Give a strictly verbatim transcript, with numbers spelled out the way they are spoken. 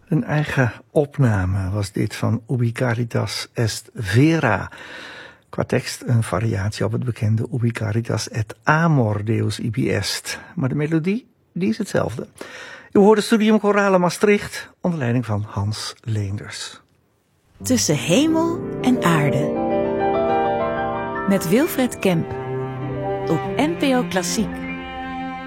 Een eigen opname was dit van Ubi Caritas Est Vera. Qua tekst een variatie op het bekende Ubi Caritas et Amor Deus ibi est. Maar de melodie, die is hetzelfde. U hoort het Studium Chorale Maastricht onder leiding van Hans Leenders. Tussen hemel en aarde. Met Wilfred Kemp. Op N P O Klassiek.